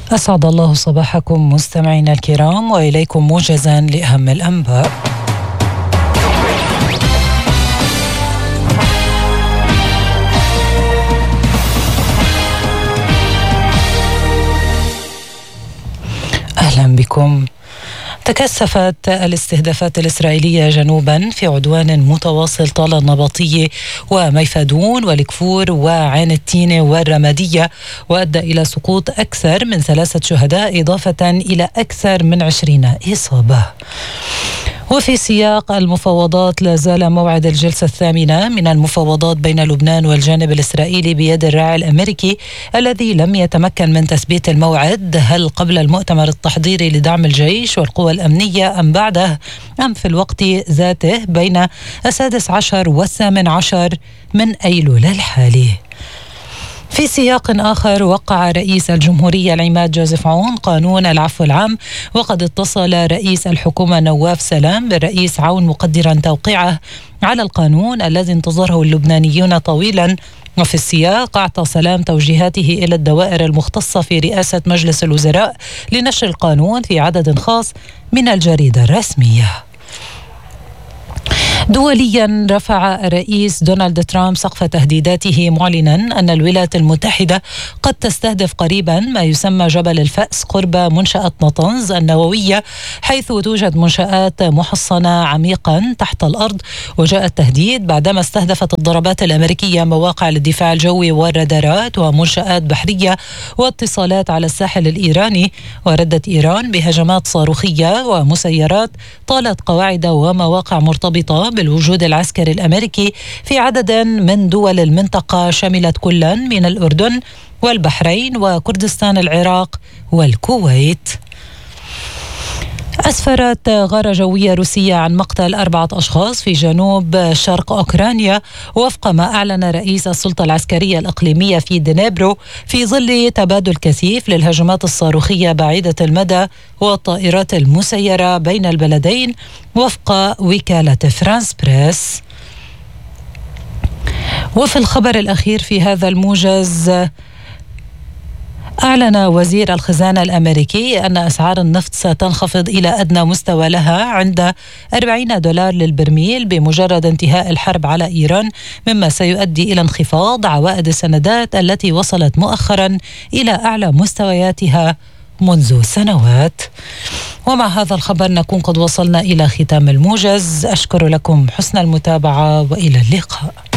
أسعد الله صباحكم مستمعينا الكرام، وإليكم موجزا لأهم الأنباء. أهلا بكم. تكثفت الاستهدافات الإسرائيلية جنوبا في عدوان متواصل طال النبطية وميفادون والكفور وعين التينة والرمادية، وأدى إلى سقوط أكثر من 3 شهداء إضافة إلى أكثر من 20 إصابة. وفي سياق المفاوضات، لا زال موعد الجلسة الثامنة من المفاوضات بين لبنان والجانب الإسرائيلي بيد الراعي الأمريكي الذي لم يتمكن من تثبيت الموعد، هل قبل المؤتمر التحضيري لدعم الجيش والقوى الأمنية أم بعده أم في الوقت ذاته بين 16 و18 من أيلول الحالي. في سياق آخر، وقع رئيس الجمهورية العماد جوزيف عون قانون العفو العام، وقد اتصل رئيس الحكومة نواف سلام بالرئيس عون مقدرا توقيعه على القانون الذي انتظره اللبنانيون طويلا. وفي السياق، أعطى سلام توجيهاته إلى الدوائر المختصة في رئاسة مجلس الوزراء لنشر القانون في عدد خاص من الجريدة الرسمية. دوليا، رفع الرئيس دونالد ترامب سقف تهديداته معلنا أن الولايات المتحدة قد تستهدف قريبا ما يسمى جبل الفأس قرب منشأة نطنز النووية، حيث توجد منشآت محصنة عميقا تحت الأرض. وجاء التهديد بعدما استهدفت الضربات الأمريكية مواقع للدفاع الجوي والرادارات ومنشآت بحرية واتصالات على الساحل الإيراني. وردت إيران بهجمات صاروخية ومسيرات طالت قواعد ومواقع مرتبطة بالوجود العسكري الأمريكي في عدد من دول المنطقة، شملت كلا من الأردن والبحرين وكردستان العراق والكويت. أسفرت غارة جوية روسية عن مقتل 4 أشخاص في جنوب شرق أوكرانيا، وفق ما أعلن رئيس السلطة العسكرية الإقليمية في دنيبرو، في ظل تبادل كثيف للهجمات الصاروخية بعيدة المدى والطائرات المسيرة بين البلدين، وفق وكالة فرانس بريس. وفي الخبر الأخير في هذا الموجز، أعلن وزير الخزانة الأمريكي أن أسعار النفط ستنخفض إلى أدنى مستوى لها عند $40 للبرميل بمجرد انتهاء الحرب على إيران، مما سيؤدي إلى انخفاض عوائد السندات التي وصلت مؤخرا إلى أعلى مستوياتها منذ سنوات. ومع هذا الخبر نكون قد وصلنا إلى ختام الموجز. أشكر لكم حسن المتابعة وإلى اللقاء.